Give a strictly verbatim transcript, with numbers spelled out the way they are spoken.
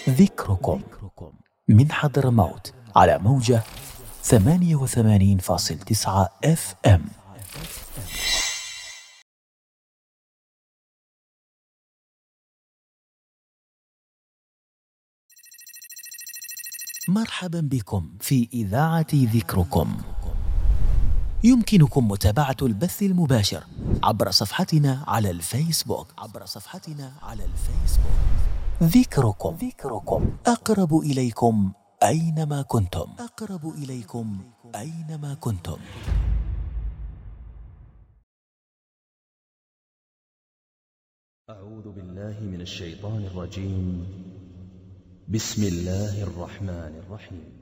ذكركم من حضرموت على موجة ثمانية وثمانين فاصل تسعة اف ام. مرحبا بكم في إذاعة ذكركم. يمكنكم متابعة البث المباشر عبر صفحتنا على الفيسبوك عبر صفحتنا على الفيسبوك ذكركم ذكركم أقرب إليكم أينما كنتم أقرب إليكم أينما كنتم. أعوذ بالله من الشيطان الرجيم. بسم الله الرحمن الرحيم.